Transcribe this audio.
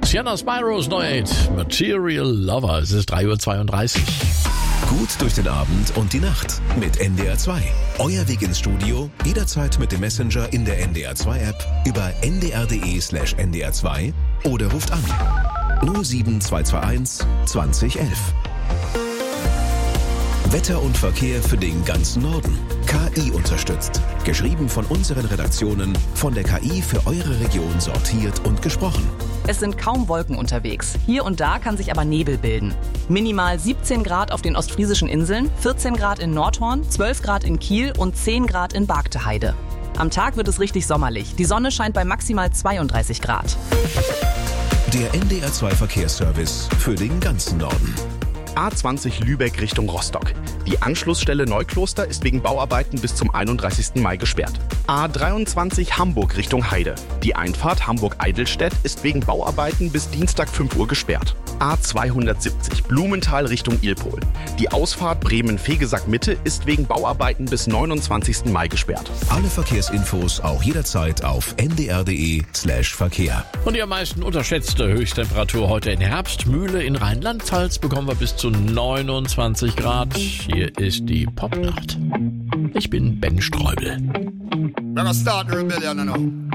Sienna Spyros Neuheit, Material Lover. Es ist 3:32 Uhr. Gut durch den Abend und die Nacht mit NDR 2. Euer Weg ins Studio, jederzeit mit dem Messenger in der NDR 2 App über ndr.de/ndr 2 oder ruft an 07221 2011. Wetter und Verkehr für den ganzen Norden. KI unterstützt. Geschrieben von unseren Redaktionen, von der KI für eure Region sortiert und gesprochen. Es sind kaum Wolken unterwegs. Hier und da kann sich aber Nebel bilden. Minimal 17 Grad auf den ostfriesischen Inseln, 14 Grad in Nordhorn, 12 Grad in Kiel und 10 Grad in Bargteheide. Am Tag wird es richtig sommerlich. Die Sonne scheint bei maximal 32 Grad. Der NDR 2 Verkehrsservice für den ganzen Norden. A20 Lübeck Richtung Rostock. Die Anschlussstelle Neukloster ist wegen Bauarbeiten bis zum 31. Mai gesperrt. A23 Hamburg Richtung Heide. Die Einfahrt Hamburg-Eidelstedt ist wegen Bauarbeiten bis Dienstag 5 Uhr gesperrt. A270 Blumenthal Richtung Ilpol. Die Ausfahrt Bremen-Fegesack-Mitte ist wegen Bauarbeiten bis 29. Mai gesperrt. Alle Verkehrsinfos auch jederzeit auf ndr.de/Verkehr. Und die am meisten unterschätzte Höchsttemperatur heute in Herbstmühle in Rheinland-Pfalz bekommen wir bis zu 29 Grad. Hier ist die Popnacht. Ich bin Ben Streubel. We're gonna start the rebellion now.